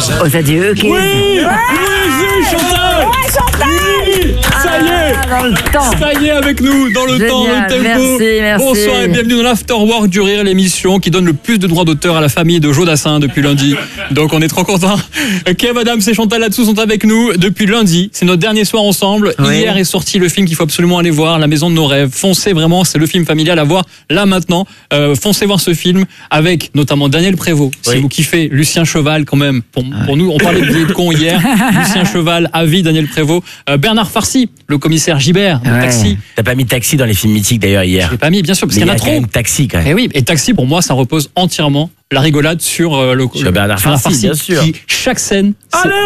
France. Aux adieux, ok. Oui, Chantal. Ouais, Chantal. Oui, ça y est. Dans le temps. Ça y est, avec nous, dans le Génial, temps, le tempo. merci. Bonsoir et bienvenue dans l'Afterwork du Rire, l'émission qui donne le plus de droits d'auteur à la famille de Joe Dassin depuis lundi. Donc on est trop contents. Kev Adams et Chantal là-dessous sont avec nous depuis lundi. C'est notre dernier soir ensemble. Oui. Hier est sorti le film qu'il faut absolument aller voir, La Maison de nos rêves. Foncez vraiment, c'est le film familial à voir là maintenant. Foncez voir ce film avec notamment Daniel Prévost. Si vous kiffez Lucien Cheval quand même, pour nous, on parlait de billets de con hier. Lucien Cheval, Avis, Daniel Prévost. Bernard Farcy, le commissaire Gibert, de Taxi. T'as pas mis Taxi dans les films mythiques d'ailleurs hier. Je l'ai pas mis, bien sûr, parce Mais qu'il y en a quand trop. même Taxi quand même. Et oui, et Taxi pour moi ça repose entièrement la rigolade sur Sur Bernard Farcy, bien sûr. Qui, chaque scène,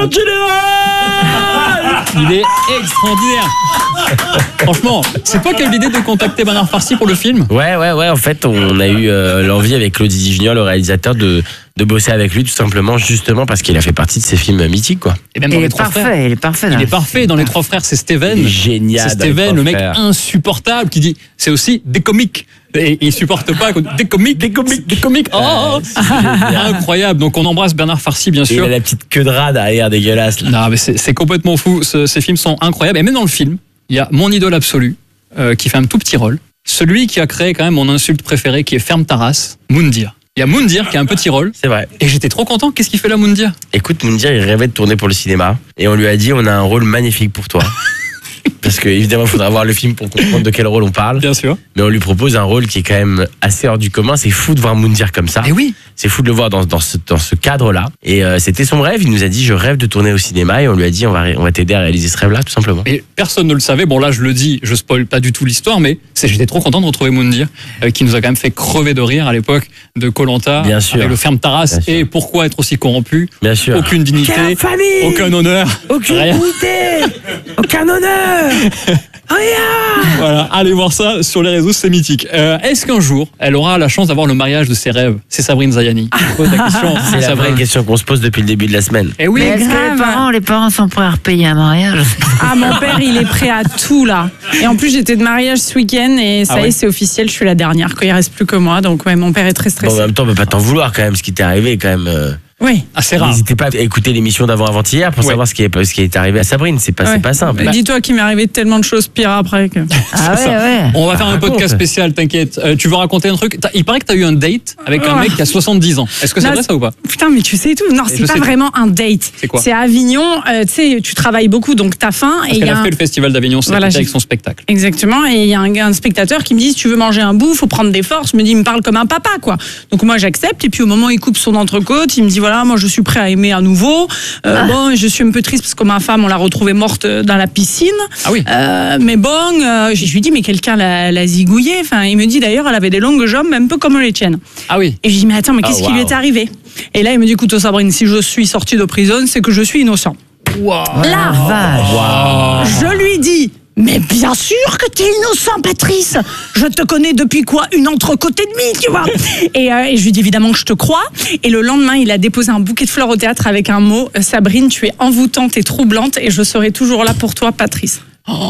il est extraordinaire. Franchement, c'est toi qui as eu l'idée de contacter Bernard Farcy pour le film? Ouais. En fait, on a eu l'envie avec Claudie Junior, le réalisateur, de bosser avec lui tout simplement, justement parce qu'il a fait partie de ces films mythiques, quoi. Et même dans Il les est Trois parfait, Frères. il est parfait. Il est parfait dans les Trois Frères, c'est Steven. Il est génial. C'est dans les Steven, Trois le mec Frères. insupportable qui dit c'est aussi des comiques. Et il supporte pas des comiques. Oh, incroyable. Donc on embrasse Bernard Farcy bien Et il sûr. a la petite queue de rat derrière dégueulasse. Là. Non mais c'est complètement fou. Ces films sont incroyables. Et même dans le film, il y a mon idole absolue qui fait un tout petit rôle. Celui qui a créé quand même mon insulte préférée qui est Ferme ta race, Moundir. Il y a Moundir qui a un petit rôle. C'est vrai. Et j'étais trop content. Qu'est-ce qu'il fait là, Moundir? Écoute, Moundir, il rêvait de tourner pour le cinéma. Et on lui a dit, on a un rôle magnifique pour toi. Parce que évidemment, il faudra voir le film pour comprendre de quel rôle on parle. Bien sûr. Mais on lui propose un rôle qui est quand même assez hors du commun. C'est fou de voir Moundir comme ça. Et oui. C'est fou de le voir dans ce cadre-là. Et c'était son rêve. Il nous a dit, je rêve de tourner au cinéma. Et on lui a dit, on va t'aider à réaliser ce rêve-là, tout simplement. Et personne ne le savait. Bon là, je le dis, je spoil pas du tout l'histoire, mais j'étais trop content de retrouver Moundir, qui nous a quand même fait crever de rire à l'époque de Koh-Lanta, Bien sûr. avec le Ferme ta race. Bien sûr. Et pourquoi être aussi corrompu? Bien sûr. Aucune dignité, Quelle famille, aucun honneur, aucune rien. dignité, aucun honneur. Rien. Voilà, allez voir ça sur les réseaux, c'est mythique. Est-ce qu'un jour, elle aura la chance d'avoir le mariage de ses rêves? C'est Sabrine Zayani. Je pose la question. C'est la vraie question qu'on se pose depuis le début de la semaine. Et oui, Mais est-ce que grave. les parents sont prêts à repayer un mariage? Ah, mon père, il est prêt à tout, là. Et en plus, j'étais de mariage ce week-end et ça Ah y ouais. est, c'est officiel, je suis la dernière, quand il reste plus que moi. Donc, ouais, mon père est très Bon, stressé. en même temps, on peut pas t'en vouloir quand même, ce qui t'est arrivé quand même. Oui. assez rare. N'hésitez pas à écouter l'émission d'avant-hier pour Ouais. savoir ce qui est arrivé à Sabrine. C'est Ouais. pas simple. Mais dis-toi qu'il m'est arrivé tellement de choses pires après que. Ah C'est ça. ouais. On va faire un podcast spécial, t'inquiète. Tu veux raconter un truc? Il paraît que tu as eu un date avec un mec qui a 70 ans. Est-ce que c'est Non, vrai ça ou pas? Putain, mais tu sais tout. Non, je c'est pas sais. vraiment un date. C'est quoi? C'est à Avignon. Tu sais, tu travailles beaucoup, donc t'as faim. Parce Et il y qu'elle a a un... fait le festival d'Avignon cet Voilà, été j'ai- avec son spectacle. Exactement, et il y a un spectateur qui me dit si tu veux manger un bout, faut prendre des forces. Je me dis, il me parle comme un papa, quoi. Donc moi j'accepte, et puis au moment où il coupe son entrecôte, il me dit voilà, moi je suis prêt à aimer à nouveau. Bon, je suis un peu triste parce que ma femme, on l'a retrouvée morte dans la piscine. Ah oui. Mais bon, je lui dis mais quelqu'un l'a zigouillée. Enfin, il me dit d'ailleurs, elle avait des longues jambes, un peu comme les tiennes. Ah oui. Et je dis mais attends, mais qu'est-ce qui lui est arrivé? Et là il me dit écoute Sabrine, si je suis sortie de prison, c'est que je suis innocent. Là, Vache. je lui dis mais bien sûr que t'es innocent, Patrice. Je te connais depuis quoi? Une entrecôte et demie, tu vois. Et je lui dis évidemment que je te crois. Et le lendemain, il a déposé un bouquet de fleurs au théâtre avec un mot Sabrine, tu es envoûtante et troublante, et je serai toujours là pour toi, Patrice.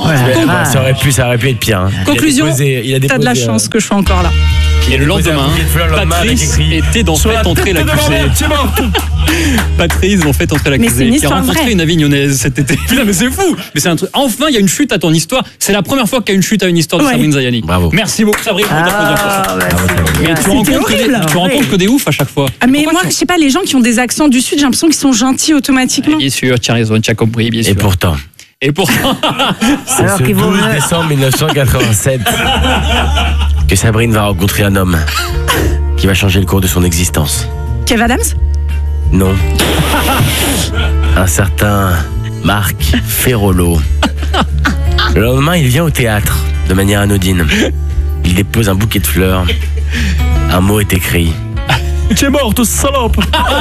Ça aurait pu être pire. Hein. Conclusion, il a déposé, t'as de la chance que je sois encore là. Et le déposé un lendemain, bouquet de fleurs le lendemain avec Patrice écrit, était dans Sur la Fait entrer tête de l'accusé. Bernadette, c'est mort. Patrice ont fait entrer Mais l'accusé. c'est une Qui a histoire rencontré vraie. une Avignonnaise cet été. Putain, mais c'est fou. Mais c'est un truc. Enfin, il y a une chute à ton histoire. C'est la première fois qu'il y a une chute à une histoire de Ouais. Sabrine Zayani. Bravo. Merci beaucoup, Sabrine. On t'applaudit pour ça. Ah, bah, c'est Mais bien. tu rencontres horrible. tu rencontres que des oufs à chaque fois. Ah, mais Pourquoi moi, tu- je sais pas, les gens qui ont des accents du Sud, j'ai l'impression qu'ils sont gentils automatiquement. Bien sûr, tu as raison, tu as compris, bien sûr. Et pourtant, Et pourtant, c'est Alors ce qu'il vaut 12 mieux- décembre 1987 que Sabrine va rencontrer un homme qui va changer le cours de son existence. Kev Adams? Non. Un certain Marc Ferrolo. Le lendemain, il vient au théâtre de manière anodine. Il dépose un bouquet de fleurs. Un mot est écrit. Tu es mort, salope!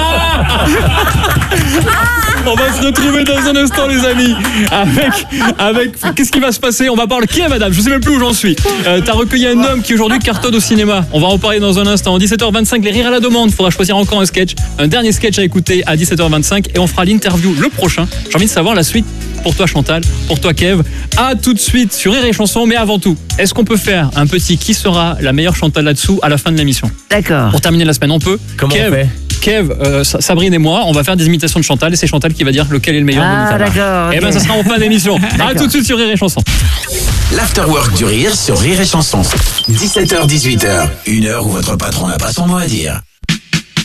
on va se retrouver dans un instant, les amis. Avec qu'est-ce qui va se passer? On va parler qui est madame? Je sais même plus où j'en suis. T'as recueilli un homme qui aujourd'hui cartonne au cinéma. On va en parler dans un instant. 17h25, les rires à la demande. Faudra choisir encore un sketch. Un dernier sketch à écouter à 17h25 et on fera l'interview le prochain. J'ai envie de savoir la suite pour toi Chantal, pour toi Kev. À tout de suite sur Rire et Chanson. Mais avant tout, est-ce qu'on peut faire un petit qui sera la meilleure Chantal là-dessous à la fin de l'émission? D'accord. Pour terminer la semaine, on peut. Comment Kev, on fait Kev, Sabrine et moi, on va faire des imitations de Chantal et c'est Chantal qui va dire lequel est le meilleur de nous. Ah, d'accord. Et ben, ça sera en fin d'émission. À tout de suite sur Rire et Chanson. L'Afterwork du Rire sur Rire et Chanson. 17h-18h, une heure où votre patron n'a pas son mot à dire.